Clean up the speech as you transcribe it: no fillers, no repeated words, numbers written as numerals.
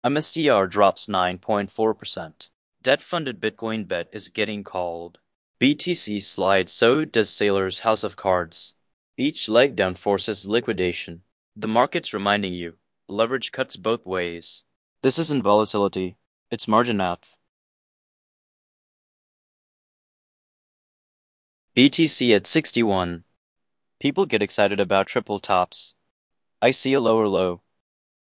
MSTR drops 9.4%. Debt-funded Bitcoin bet is getting called. BTC slides, so does Sailor's House of Cards. Each leg down forces liquidation. The market's reminding you, leverage cuts both ways. This isn't volatility, it's margin math. BTC at 61. People get excited about triple tops. I see a lower low.